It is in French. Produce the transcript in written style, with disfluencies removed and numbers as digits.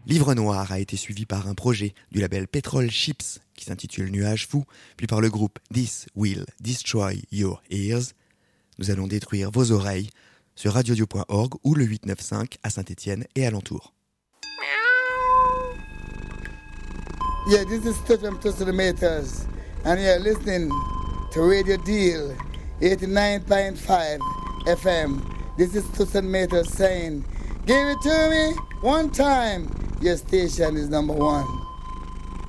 Livre Noir a été suivi par un projet du label Petrol Chips qui s'intitule Nuage Fou, puis par le groupe This Will Destroy Your Ears. Nous allons détruire vos oreilles sur radiodio.org ou le 895 à Saint-Étienne et alentour. Yeah, this is Stephen Tussle-Maters, and you're listening to Radio Deal 89.5 FM. This is Tussle-Maters saying, give it to me one time. Your station is number one.